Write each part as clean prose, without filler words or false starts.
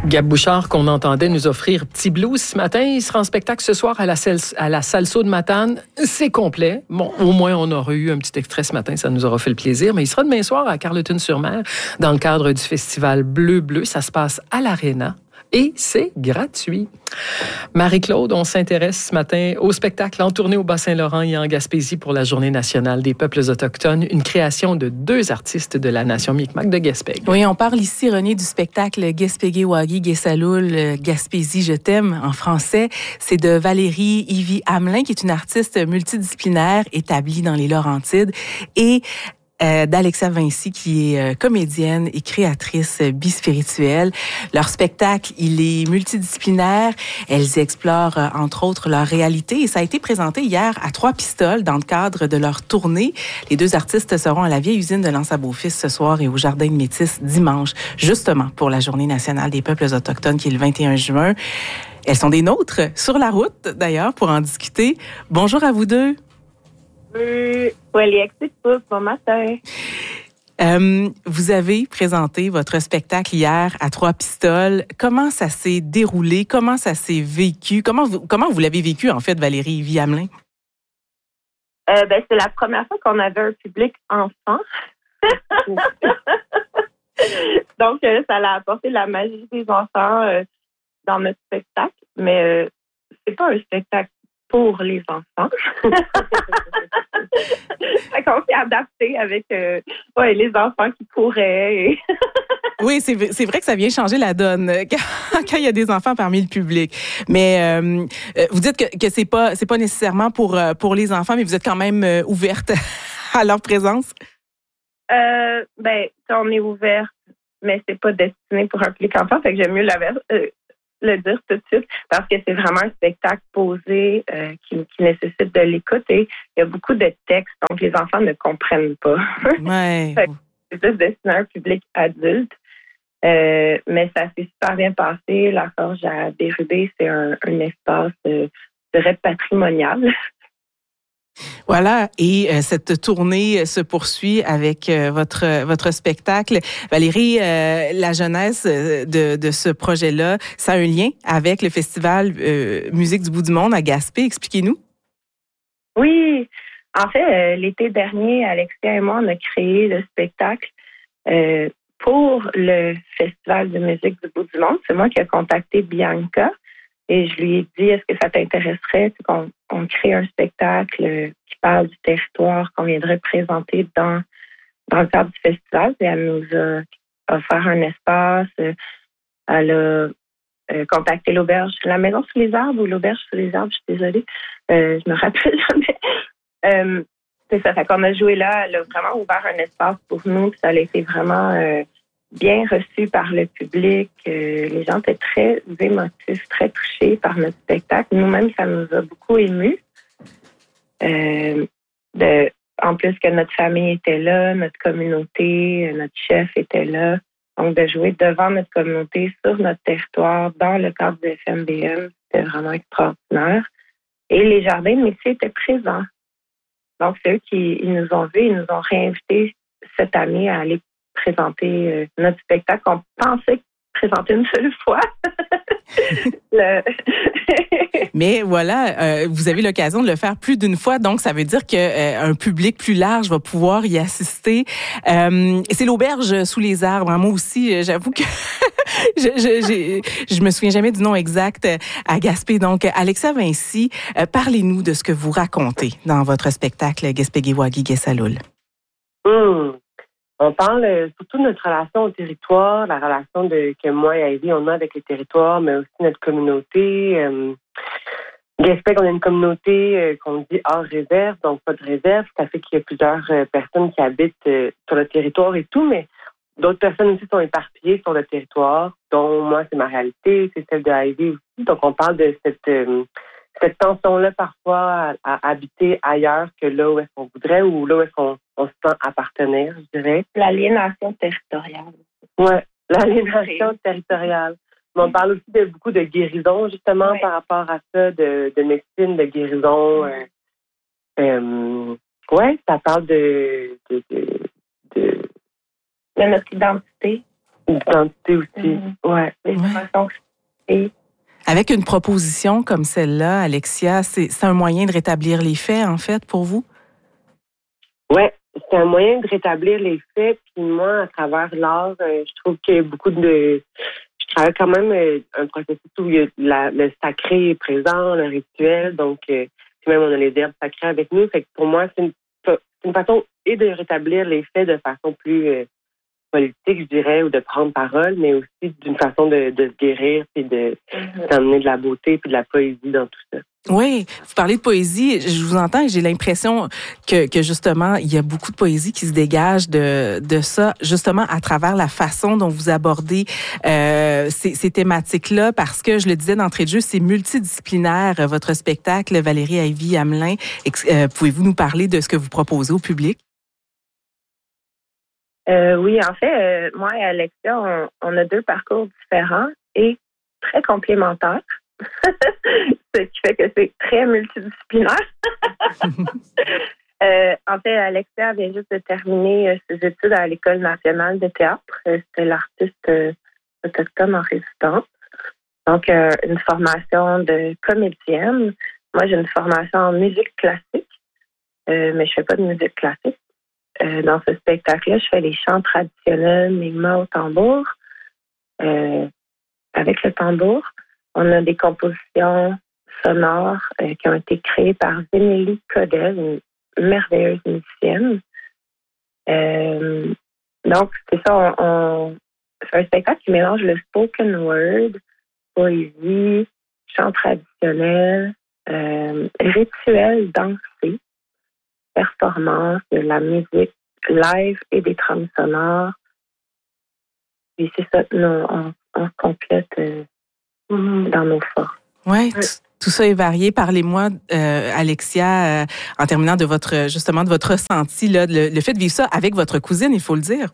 Gab Bouchard, qu'on entendait nous offrir Petit Blues ce matin, il sera en spectacle ce soir à la Salso de Matane. C'est complet. Bon, au moins, on aura eu un petit extrait ce matin, ça nous aura fait le plaisir. Mais il sera demain soir à Carleton-sur-Mer dans le cadre du festival Bleu Bleu. Ça se passe à l'Arena. Et c'est gratuit. Marie-Claude, on s'intéresse ce matin au spectacle en tournée au Bas-Saint-Laurent et en Gaspésie pour la Journée nationale des peuples autochtones, une création de 2 artistes de la nation Mi'kmaq de Gaspé. Oui, on parle ici, René, du spectacle Gaspégué-Wagi, Guessaloul, Gaspésie, je t'aime en français. C'est de Valérie Yvie Hamelin, qui est une artiste multidisciplinaire établie dans les Laurentides, et d'Alexa Vinci, qui est comédienne et créatrice bispirituelle. Leur spectacle, il est multidisciplinaire. Elles explorent, entre autres, leur réalité. Et ça a été présenté hier à Trois-Pistoles dans le cadre de leur tournée. Les 2 artistes seront à la vieille usine de l'Anse-à-Beaufils ce soir et au Jardin de Métis dimanche, justement pour la Journée nationale des peuples autochtones qui est le 21 juin. Elles sont des nôtres, sur la route d'ailleurs, pour en discuter. Bonjour à vous 2. Bon matin. Vous avez présenté votre spectacle hier à Trois-Pistoles. Comment ça s'est déroulé? Comment ça s'est vécu? Comment vous l'avez vécu, en fait, Valérie Yvie Hamelin? C'est la première fois qu'on avait un public enfant. Donc, ça a apporté la magie des enfants dans notre spectacle. Mais c'est pas un spectacle pour les enfants. On s'est adapté avec les enfants qui couraient. Oui, c'est vrai que ça vient changer la donne quand il y a des enfants parmi le public. Mais vous dites que c'est pas nécessairement pour les enfants, mais vous êtes quand même ouverte à leur présence. On est ouverte, mais c'est pas destiné pour un public enfant, fait que j'aime mieux le dire tout de suite, parce que c'est vraiment un spectacle posé qui nécessite de l'écoute et il y a beaucoup de textes, donc les enfants ne comprennent pas. Ouais. C'est plus destiné à un public adulte, mais ça s'est super bien passé. La Forge à Bérubé, c'est un espace, je dirais, patrimonial. Voilà, et cette tournée se poursuit avec votre spectacle. Valérie, la jeunesse de ce projet-là, ça a un lien avec le festival Musique du bout du monde à Gaspé. Expliquez-nous. Oui, en fait, l'été dernier, Alexia et moi, on a créé le spectacle pour le festival de musique du bout du monde. C'est moi qui ai contacté Bianca. Et je lui ai dit, est-ce que ça t'intéresserait qu'on crée un spectacle qui parle du territoire qu'on viendrait présenter dans le cadre du festival? Et elle nous a offert un espace. Elle a contacté l'auberge, la maison sous les arbres ou l'auberge sous les arbres, je suis désolée. Je me rappelle jamais. C'est ça, fait qu'on a joué là. Elle a vraiment ouvert un espace pour nous. Puis ça a été vraiment bien reçu par le public. Les gens étaient très émotifs, très touchés par notre spectacle. Nous-mêmes, ça nous a beaucoup émus. En plus que notre famille était là, notre communauté, notre chef était là. Donc, de jouer devant notre communauté, sur notre territoire, dans le cadre du FMBM, c'était vraiment extraordinaire. Et les jardins de métier étaient présents. Donc, c'est eux qui nous ont vus, ils nous ont réinvités cette année à aller présenter notre spectacle. On pensait présenter une seule fois. Mais voilà, vous avez l'occasion de le faire plus d'une fois, donc ça veut dire qu'un public plus large va pouvoir y assister. C'est l'auberge sous les arbres. Moi aussi, j'avoue que je me souviens jamais du nom exact à Gaspé. Donc, Alexa Vinci, parlez-nous de ce que vous racontez dans votre spectacle Gaspégué-Wagi Guessaloul. On parle surtout de notre relation au territoire, la relation que moi et Ivy, on a avec les territoires, mais aussi notre communauté. Gaspé, on a une communauté qu'on dit hors réserve, donc pas de réserve. Ça fait qu'il y a plusieurs personnes qui habitent sur le territoire et tout, mais d'autres personnes aussi sont éparpillées sur le territoire, dont moi, c'est ma réalité, c'est celle de Ivy aussi. Donc, on parle de cette tension-là parfois à habiter ailleurs que là où est-ce qu'on voudrait ou là où est-ce qu'on se sent appartenir, je dirais. L'aliénation territoriale. Oui, l'aliénation territoriale. Mais on parle aussi de beaucoup de guérison, justement, par rapport à ça, de médecine, de guérison. Ça parle de notre identité. D'identité aussi, ouais. Les façons et Avec une proposition comme celle-là, Alexia, c'est un moyen de rétablir les faits, en fait, pour vous? Ouais, c'est un moyen de rétablir les faits. Puis moi, à travers l'art, je trouve qu'il y a beaucoup de... Je travaille quand même un processus où il y a le sacré est présent, le rituel. Donc, puis même on a les herbes sacrées avec nous. Fait que pour moi, c'est une façon et de rétablir les faits de façon plus politique, je dirais, ou de prendre parole, mais aussi d'une façon de se guérir puis d'emmener de la beauté puis de la poésie dans tout ça. Oui, vous parlez de poésie, je vous entends et j'ai l'impression que justement, il y a beaucoup de poésie qui se dégage de ça, justement à travers la façon dont vous abordez ces thématiques-là, parce que, je le disais d'entrée de jeu, c'est multidisciplinaire, votre spectacle, Valérie Ivy Hamelin. Pouvez-vous nous parler de ce que vous proposez au public? Oui, en fait, moi et Alexia, on a 2 parcours différents et très complémentaires. Ce qui fait que c'est très multidisciplinaire. En fait, Alexia vient juste de terminer ses études à l'École nationale de théâtre. C'était l'artiste autochtone en résidence. Donc, une formation de comédienne. Moi, j'ai une formation en musique classique, mais je fais pas de musique classique. Dans ce spectacle-là, je fais les chants traditionnels, mes mains au tambour. Avec le tambour, on a des compositions sonores qui ont été créées par Zénélie Codel, une merveilleuse musicienne. Donc, c'est ça, c'est un spectacle qui mélange le spoken word, poésie, chant traditionnel, rituel dansé, performance, de la musique live et des trames sonores. Puis c'est ça, on se complète dans nos forces. Oui, tout ça est varié. Parlez-moi, Alexia, en terminant de votre ressenti, là, le fait de vivre ça avec votre cousine, il faut le dire.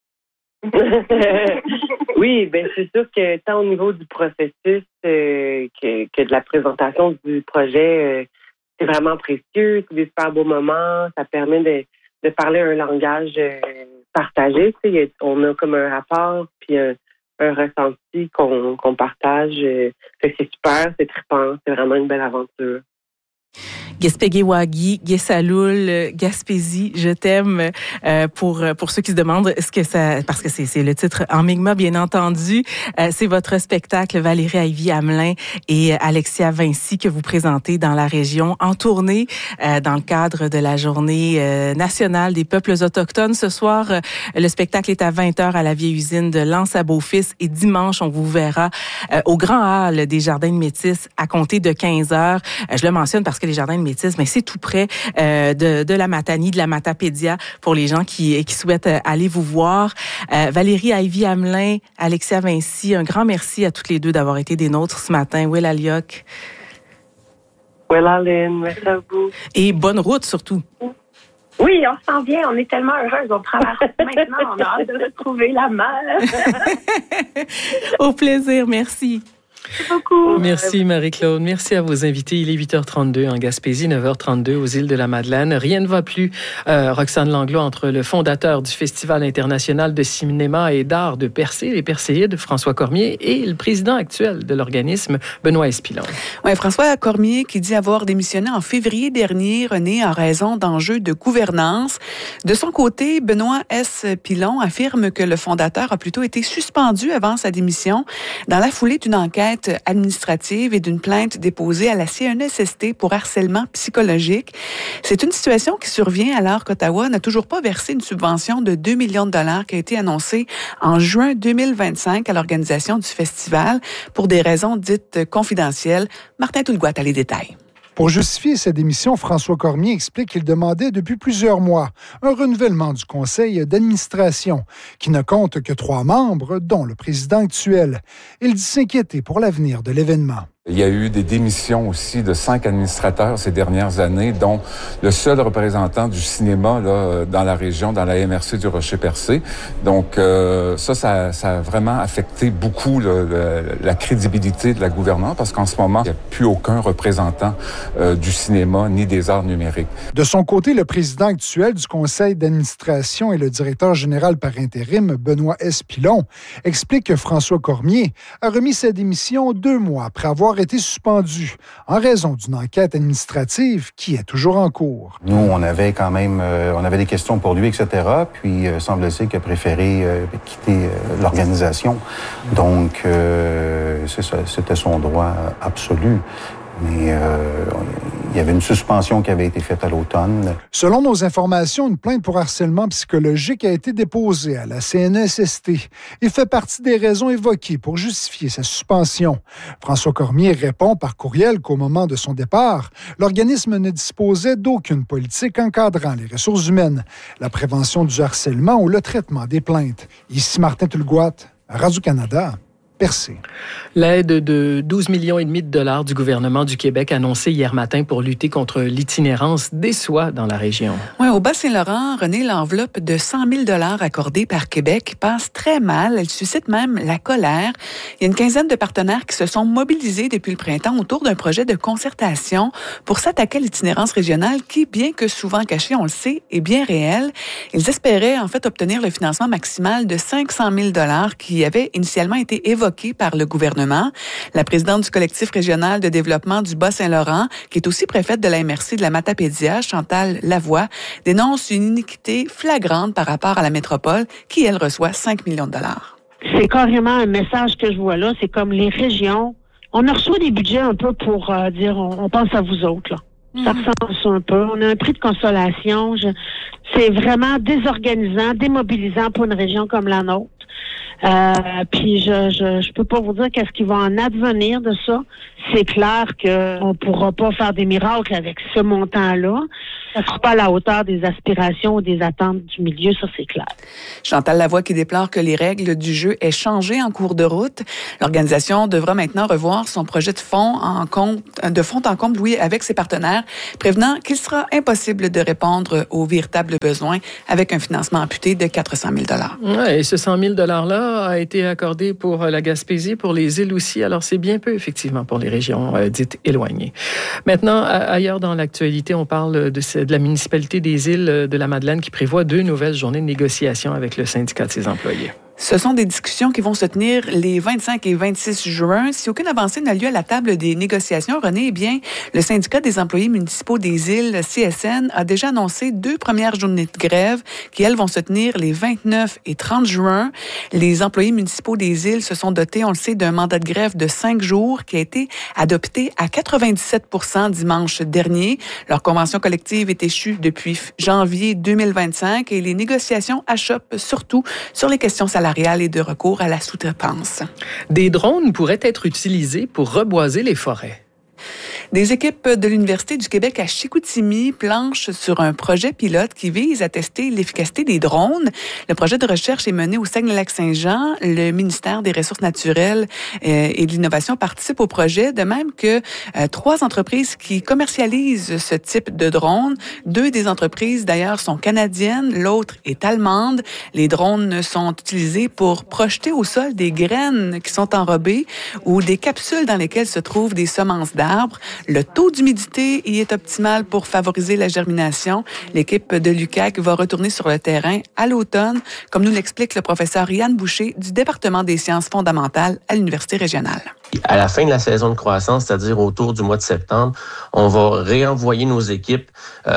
Oui, ben c'est sûr que tant au niveau du processus que de la présentation du projet, c'est vraiment précieux. C'est des super beaux moments. Ça permet de parler un langage partagé. Tu sais, on a comme un rapport puis un ressenti qu'on partage. C'est super, c'est trippant. C'est vraiment une belle aventure. Guespégué-Wagi, Guessaloul, Gaspésie, je t'aime. Pour ceux qui se demandent ce que ça, parce que c'est le titre en Mi'kmaq, bien entendu. C'est votre spectacle Valérie Ivy Hamelin et Alexia Vinci que vous présentez dans la région en tournée dans le cadre de la Journée nationale des peuples autochtones. Ce soir, le spectacle est à 20h à la vieille usine de Lens à Beaufils et dimanche, on vous verra au Grand Hall des Jardins de Métis à compter de 15h. Je le mentionne parce que les Jardins de Métis, mais c'est tout près de la Matanie, de la Matapédia, pour les gens qui souhaitent aller vous voir. Valérie Ivy Hamelin, Alexia Vinci, un grand merci à toutes les deux d'avoir été des nôtres ce matin. Will Alioc. Will Aline, merci à vous. Et bonne route surtout. Oui, on se sent bien. On est tellement heureuses. On prend la route maintenant. On a hâte de retrouver la mer. Au plaisir. Merci. Merci beaucoup. Merci Marie-Claude. Merci à vos invités. Il est 8h32 en Gaspésie, 9h32 aux îles de la Madeleine. Rien ne va plus, Roxane Langlois, entre le fondateur du Festival international de cinéma et d'art de Percé, les Perséides, François Cormier, et le président actuel de l'organisme, Benoît S. Pilon. Oui, François Cormier qui dit avoir démissionné en février dernier, René, en raison d'enjeux de gouvernance. De son côté, Benoît S. Pilon affirme que le fondateur a plutôt été suspendu avant sa démission dans la foulée d'une enquête administrative et d'une plainte déposée à la CNESST pour harcèlement psychologique. C'est une situation qui survient alors qu'Ottawa n'a toujours pas versé une subvention de 2 millions de dollars qui a été annoncée en juin 2025 à l'organisation du festival pour des raisons dites confidentielles. Martin Toulgoat a les détails. Pour justifier sa démission, François Cormier explique qu'il demandait depuis plusieurs mois un renouvellement du conseil d'administration, qui ne compte que 3 membres, dont le président actuel. Il dit s'inquiéter pour l'avenir de l'événement. Il y a eu des démissions aussi de 5 administrateurs ces dernières années, dont le seul représentant du cinéma là, dans la région, dans la MRC du Rocher-Percé. Donc ça a vraiment affecté beaucoup la crédibilité de la gouvernance parce qu'en ce moment, il n'y a plus aucun représentant du cinéma ni des arts numériques. De son côté, le président actuel du conseil d'administration et le directeur général par intérim, Benoît S. Pilon, explique que François Cormier a remis sa démission 2 mois après avoir été suspendu en raison d'une enquête administrative qui est toujours en cours. Nous, on avait quand même des questions pour lui, etc. Puis, semble-t-il qu'il a préféré quitter l'organisation. Donc, c'est ça, c'était son droit absolu. Mais il y avait une suspension qui avait été faite à l'automne. Selon nos informations, une plainte pour harcèlement psychologique a été déposée à la CNESST et fait partie des raisons évoquées pour justifier sa suspension. François Cormier répond par courriel qu'au moment de son départ, l'organisme ne disposait d'aucune politique encadrant les ressources humaines, la prévention du harcèlement ou le traitement des plaintes. Ici Martin Tulgoat, Radio-Canada. Percé. L'aide de 12,5 millions de dollars du gouvernement du Québec annoncée hier matin pour lutter contre l'itinérance déçoit dans la région. Oui, au Bas-Saint-Laurent, René, l'enveloppe de 100 000 $ accordée par Québec passe très mal. Elle suscite même la colère. Il y a une quinzaine de partenaires qui se sont mobilisés depuis le printemps autour d'un projet de concertation pour s'attaquer à l'itinérance régionale qui, bien que souvent cachée, on le sait, est bien réelle. Ils espéraient en fait obtenir le financement maximal de 500 000 $ qui avait initialement été évoqué par le gouvernement. La présidente du collectif régional de développement du Bas-Saint-Laurent, qui est aussi préfète de la MRC de la Matapédia, Chantal Lavoie, dénonce une iniquité flagrante par rapport à la métropole qui, elle, reçoit 5 millions de dollars. C'est carrément un message que je vois là. C'est comme les régions. On a reçu des budgets un peu pour dire on pense à vous autres, là. Ça ressemble à ça un peu. On a un prix de consolation. C'est vraiment désorganisant, démobilisant pour une région comme la nôtre. Puis je peux pas vous dire qu'est-ce qui va en advenir de ça. C'est clair qu'on pourra pas faire des miracles avec ce montant-là. Ça sera pas à la hauteur des aspirations ou des attentes du milieu, ça c'est clair. Chantal Lavoie qui déplore que les règles du jeu aient changé en cours de route. L'organisation devra maintenant revoir son projet de fond en comble, oui, avec ses partenaires, prévenant qu'il sera impossible de répondre aux véritables besoins avec un financement amputé de 400 000 $. Oui, et ce 100 000 $-là a été accordé pour la Gaspésie, pour les îles aussi. Alors, c'est bien peu, effectivement, pour les régions dites éloignées. Maintenant, ailleurs dans l'actualité, on parle de la municipalité des îles de la Madeleine qui prévoit 2 nouvelles journées de négociation avec le syndicat de ses employés. Ce sont des discussions qui vont se tenir les 25 et 26 juin. Si aucune avancée n'a lieu à la table des négociations, René, eh bien, le syndicat des employés municipaux des îles, CSN, a déjà annoncé 2 premières journées de grève qui, elles, vont se tenir les 29 et 30 juin. Les employés municipaux des îles se sont dotés, on le sait, d'un mandat de grève de 5 jours qui a été adopté à 97 % dimanche dernier. Leur convention collective est échue depuis janvier 2025 et les négociations achoppent surtout sur les questions salariales et de recours à la sous-traitance. Des drones pourraient être utilisés pour reboiser les forêts. Des équipes de l'Université du Québec à Chicoutimi planchent sur un projet pilote qui vise à tester l'efficacité des drones. Le projet de recherche est mené au Saguenay-Lac-Saint-Jean. Le ministère des Ressources naturelles et de l'Innovation participe au projet, de même que 3 entreprises qui commercialisent ce type de drones. 2 des entreprises, d'ailleurs, sont canadiennes, l'autre est allemande. Les drones sont utilisés pour projeter au sol des graines qui sont enrobées ou des capsules dans lesquelles se trouvent des semences d'arbres. Le taux d'humidité y est optimal pour favoriser la germination. L'équipe de l'UQAC va retourner sur le terrain à l'automne, comme nous l'explique le professeur Yann Boucher du département des sciences fondamentales à l'Université régionale. À la fin de la saison de croissance, c'est-à-dire autour du mois de septembre, on va réenvoyer nos équipes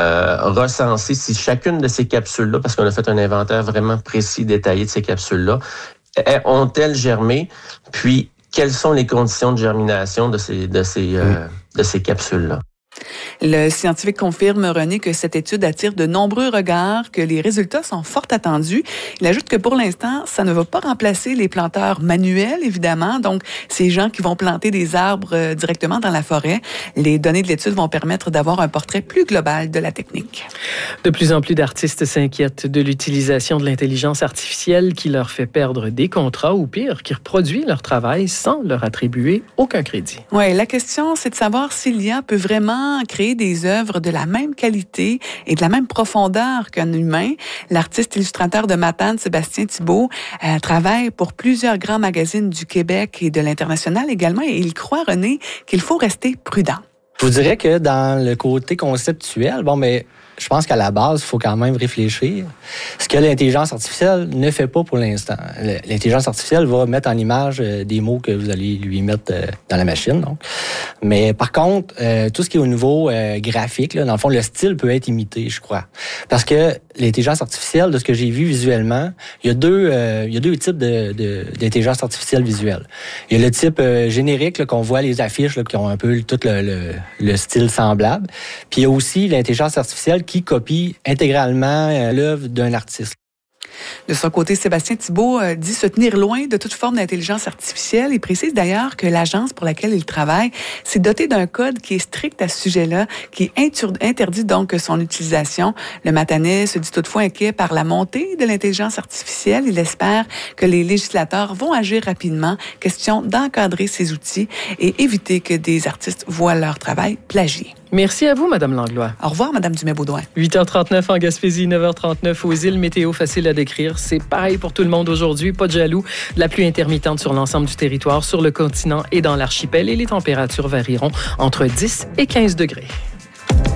recenser si chacune de ces capsules-là, parce qu'on a fait un inventaire vraiment précis, détaillé de ces capsules-là, ont-elles germé, puis quelles sont les conditions de germination de ces capsules-là. Le scientifique confirme, René, que cette étude attire de nombreux regards, que les résultats sont fort attendus. Il ajoute que pour l'instant, ça ne va pas remplacer les planteurs manuels, évidemment, donc ces gens qui vont planter des arbres directement dans la forêt. Les données de l'étude vont permettre d'avoir un portrait plus global de la technique. De plus en plus d'artistes s'inquiètent de l'utilisation de l'intelligence artificielle qui leur fait perdre des contrats ou pire, qui reproduit leur travail sans leur attribuer aucun crédit. Oui, la question, c'est de savoir si l'IA peut vraiment créer des œuvres de la même qualité et de la même profondeur qu'un humain. L'artiste illustrateur de Matane, Sébastien Thibault, travaille pour plusieurs grands magazines du Québec et de l'international également, et il croit, René, qu'il faut rester prudent. Je vous dirais que dans le côté conceptuel, je pense qu'à la base, il faut quand même réfléchir. Ce que l'intelligence artificielle ne fait pas pour l'instant. L'intelligence artificielle va mettre en image des mots que vous allez lui mettre dans la machine. Donc. Mais par contre, tout ce qui est au niveau graphique, là, dans le fond, le style peut être imité, je crois. Parce que l'intelligence artificielle, de ce que j'ai vu visuellement, il y a deux types d'intelligence artificielle visuelle. Il y a le type générique, là, qu'on voit les affiches, là, qui ont un peu tout le style semblable. Puis il y a aussi l'intelligence artificielle qui copie intégralement l'œuvre d'un artiste. De son côté, Sébastien Thibault dit se tenir loin de toute forme d'intelligence artificielle. Il précise d'ailleurs que l'agence pour laquelle il travaille s'est dotée d'un code qui est strict à ce sujet-là, qui interdit donc son utilisation. Le Matanais se dit toutefois inquiet par la montée de l'intelligence artificielle. Il espère que les législateurs vont agir rapidement. Question d'encadrer ces outils et éviter que des artistes voient leur travail plagié. Merci à vous, Mme Langlois. Au revoir, Mme Dumais-Baudouin. 8h39 en Gaspésie, 9h39 aux îles. Météo facile à décrire. C'est pareil pour tout le monde aujourd'hui. Pas de jaloux. De la pluie intermittente sur l'ensemble du territoire, sur le continent et dans l'archipel. Et les températures varieront entre 10 et 15 degrés.